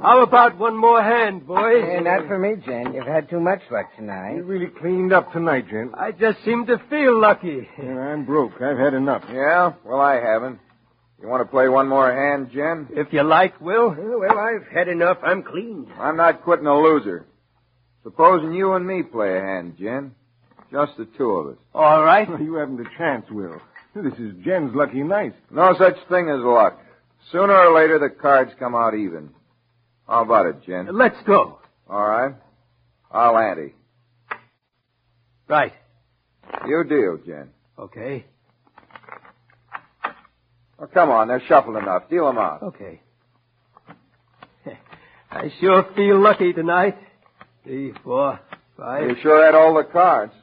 How about one more hand, boys? Hey, not for me, Jen. You've had too much luck tonight. You really cleaned up tonight, Jen. I just seem to feel lucky. Yeah, I'm broke. I've had enough. Yeah? Well, I haven't. You want to play one more hand, Jen? If you like, Will. Well, I've had enough. I'm clean. I'm not quitting a loser. Supposing you and me play a hand, Jen. Just the two of us. All right. You haven't a chance, Will. This is Jen's lucky night. No such thing as luck. Sooner or later, the cards come out even. How about it, Jen? Let's go. All right. I'll ante. Right. You deal, Jen. Okay. Oh, come on. They're shuffled enough. Deal them out. Okay. I sure feel lucky tonight. 3, 4, 5. You sure had all the cards.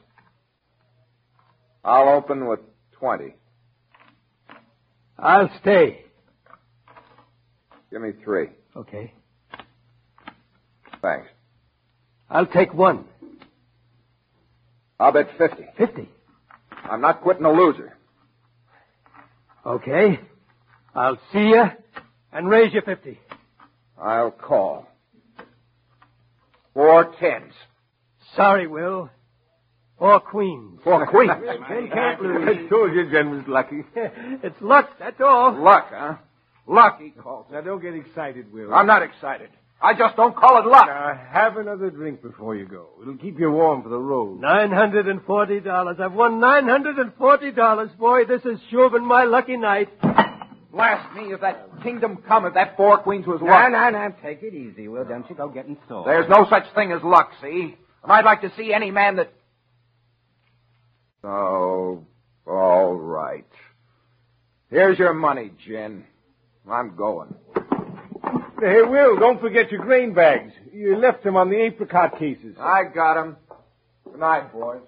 I'll open with 20. I'll stay. Give me 3. Okay. Thanks. I'll take 1. I'll bet 50. 50. I'm not quitting a loser. Okay. I'll see you and raise you 50. I'll call. 4 10s. Sorry, Will. 4 queens. 4 queens. Jen can't lose. I told you Jen was lucky. It's luck, that's all. Luck, huh? Luck, he calls it. Now, don't get excited, Will. I'm not excited. I just don't call it luck. Have another drink before you go. It'll keep you warm for the road. $940. I've won $940. Boy, this has sure been my lucky night. Blast me if that kingdom come, if that 4 queens was luck. No. Take it easy, Will. Don't you go getting sore. There's no such thing as luck, see? And I'd like to see any man that... Oh, all right. Here's your money, Jen. I'm going. Hey, Will, don't forget your grain bags. You left them on the apricot cases. I got him. Good night, boys.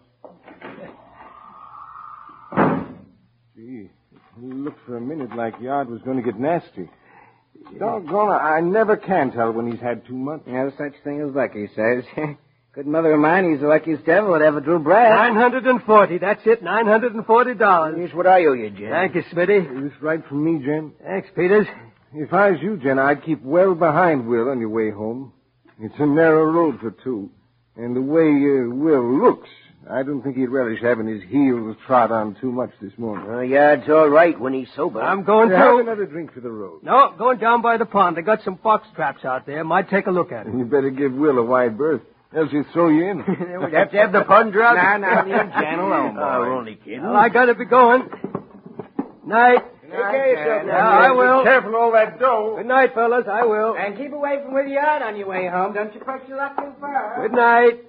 Gee, it looked for a minute like Yard was going to get nasty. Doggone it, I never can tell when he's had too much. No such thing as luck, he says. Good mother of mine, he's the luckiest devil that ever drew breath. 940. That's it. $940. Here's what I owe you, Jen. Thank you, Smitty. Is this right from me, Jen? Thanks, Peters. If I was you, Jen, I'd keep well behind Will on your way home. It's a narrow road for two. And the way Will looks, I don't think he'd relish having his heels trod on too much this morning. Yard's all right when he's sober. I'm going to... Have another drink for the road. No, going down by the pond. They got some fox traps out there. Might take a look at it. You better give Will a wide berth, else he'll throw you in. We'd have to have the pond drug. No, leave Jen alone, boy. We're only kidding. Well, I gotta be going. Night. Take care of yourself. Yeah, I will. Be careful all that dough. Good night, fellas. I will. And keep away from Will Yard on your way home. Don't you push your luck too far. Good night.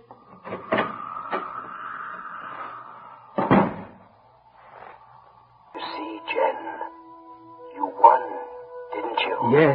You see, Jen, you won, didn't you? Yes.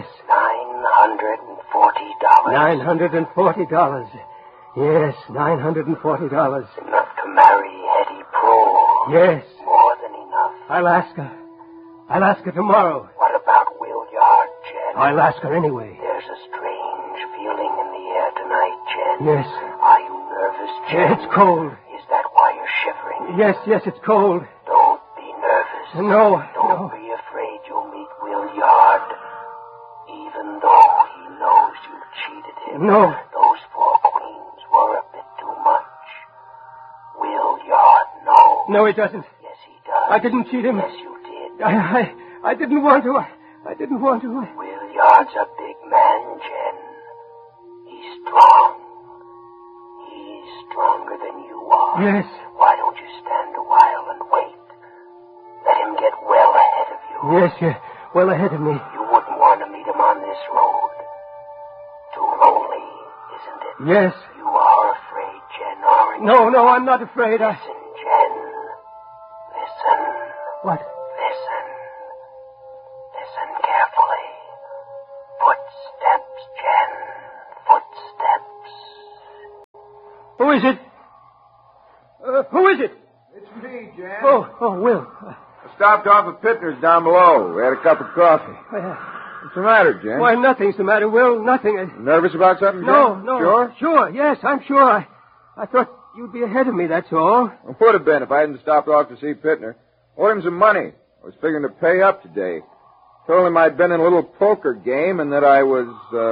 $940. $940. Yes, $940. Enough to marry Hetty Pro. Yes. More than enough. I'll ask her. I'll ask her tomorrow. What about Will Yard, Jen? I'll ask her anyway. There's a strange feeling in the air tonight, Jen. Yes. Are you nervous, Jen? It's cold. Is that why you're shivering? Yes, it's cold. Don't be nervous. No. Don't be afraid you'll meet Will Yard. Even though he knows you cheated him. No. Those 4 queens were a bit too much. Will Yard knows. No, he doesn't. Yes, he does. I didn't cheat him. Yes, you did. I didn't want to. I didn't want to. Will Yard's a big man, Jen. He's strong. He's stronger than you are. Yes. Why don't you stand a while and wait? Let him get well ahead of you. Yes, you're well ahead of me. You wouldn't want to meet him on this road. Too lonely, isn't it? Yes. You are afraid, Jen, aren't you? No, I'm not afraid. Listen, Jen. Listen. What? Listen. Listen carefully. Footsteps, Jen. Footsteps. Who is it? Who is it? It's me, Jen. Oh, Will. I stopped off at Pittner's down below. We had a cup of coffee. What's the matter, Jen? Why, nothing's the matter, Will. Nothing. Nervous about something, Jen? No. Sure? Sure, yes, I'm sure. I thought you'd be ahead of me, that's all. I would have been if I hadn't stopped off to see Pittner. Owed him some money. I was figuring to pay up today. Told him I'd been in a little poker game and that I was,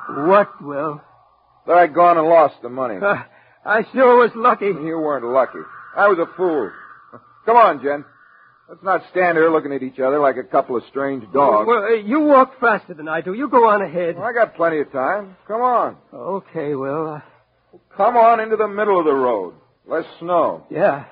What, Will? That I'd gone and lost the money. I sure was lucky. You weren't lucky. I was a fool. Come on, Jen. Let's not stand here looking at each other like a couple of strange dogs. Well, you walk faster than I do. You go on ahead. Well, I got plenty of time. Come on. Okay, Will. Come on into the middle of the road. Less snow. Yeah.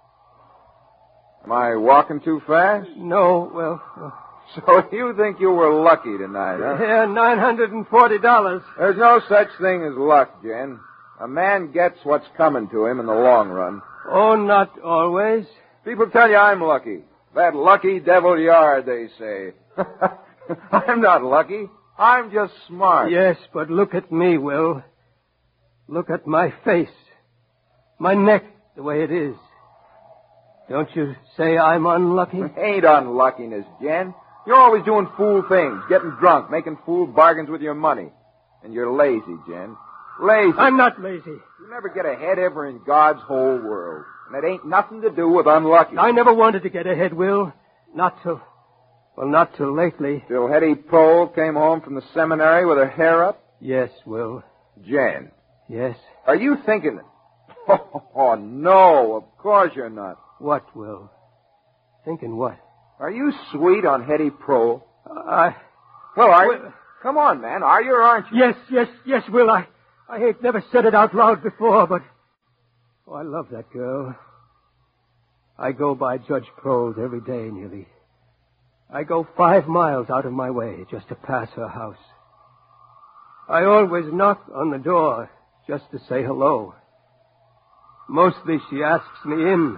Am I walking too fast? No, well... So you think you were lucky tonight, huh? Yeah, $940. There's no such thing as luck, Jen. A man gets what's coming to him in the long run. Oh, not always. People tell you I'm lucky. That lucky devil yard, they say. I'm not lucky. I'm just smart. Yes, but look at me, Will. Look at my face. My neck, the way it is. Don't you say I'm unlucky? Ain't unluckiness, Jen. You're always doing fool things, getting drunk, making fool bargains with your money. And you're lazy, Jen. Lazy. I'm not lazy. You never get ahead ever in God's whole world. And it ain't nothing to do with unlucky. I never wanted to get ahead, Will. Not till lately. Till Hetty Prohl came home from the seminary with her hair up? Yes, Will. Jen. Yes. Are you thinking... Oh, no, of course you're not. What, Will? Thinking what? Are you sweet on Hetty Prohl? Well, are you? Come on, man. Are you or aren't you? Yes, Will. I ain't never said it out loud before, but... Oh, I love that girl. I go by Judge Prohl's every day, nearly. I go 5 miles out of my way just to pass her house. I always knock on the door just to say hello. Mostly she asks me in.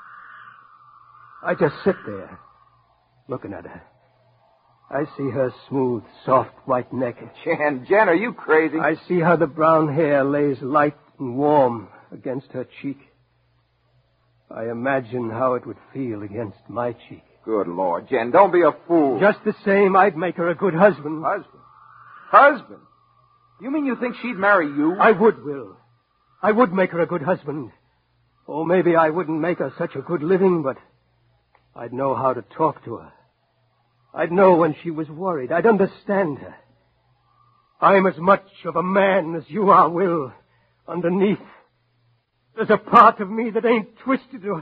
I just sit there, looking at her. I see her smooth, soft, white neck. Jen, are you crazy? I see how the brown hair lays light and warm against her cheek. I imagine how it would feel against my cheek. Good Lord, Jen, don't be a fool. Just the same, I'd make her a good husband. Husband? You mean you think she'd marry you? I would, Will. I would make her a good husband. Or maybe I wouldn't make her such a good living, but I'd know how to talk to her. I'd know when she was worried. I'd understand her. I'm as much of a man as you are, Will. Underneath, there's a part of me that ain't twisted or...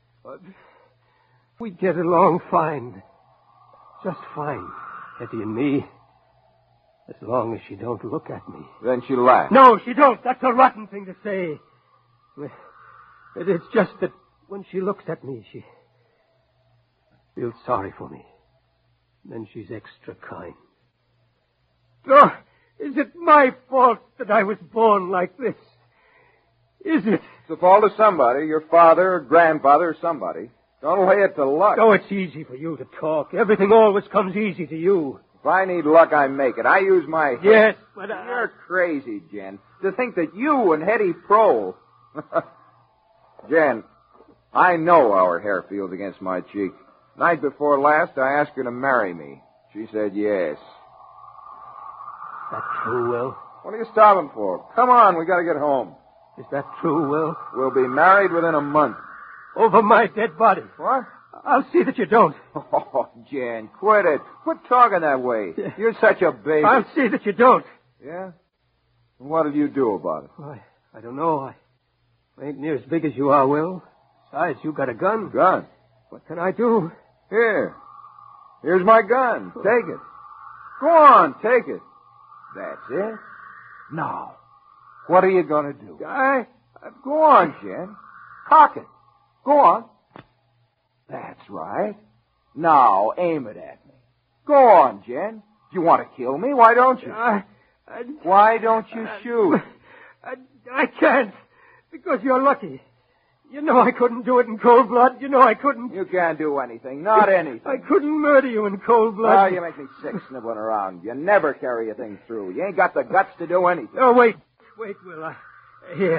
We get along fine. Just fine, Hetty and me. As long as she don't look at me. Then she laughs. No, she don't. That's a rotten thing to say. It's just that when she looks at me, she feels sorry for me. Then she's extra kind. Oh, is it my fault that I was born like this? Is it? It's the fault of somebody, your father or grandfather or somebody. Don't lay it to luck. Oh, it's easy for you to talk. Everything always comes easy to you. If I need luck, I make it. I use my head. Yes, but You're crazy, Jen, to think that you and Hetty Prohl... Jen, I know how her hair feels against my cheek. Night before last, I asked her to marry me. She said yes. Is that true, Will? What are you stopping for? Come on, we got to get home. Is that true, Will? We'll be married within a month. Over my dead body. What? I'll see that you don't. Oh, Jen, quit it. Quit talking that way. Yeah. You're such a baby. I'll see that you don't. Yeah? And what'll you do about it? Well, I don't know. I ain't near as big as you are, Will. Besides, you got a gun. Gun? What can I do? Here. Here's my gun. Take it. Go on, take it. That's it. Now, what are you going to do? Go on, Jen. Cock it. Go on. That's right. Now, aim it at me. Go on, Jen. If you want to kill me, why don't you? Why don't you shoot? I can't, because you're lucky. You know I couldn't do it in cold blood. You know I couldn't. You can't do anything. Not anything. I couldn't murder you in cold blood. Oh, you make me sick sniveling around. You never carry a thing through. You ain't got the guts to do anything. Oh, wait, Will. Here.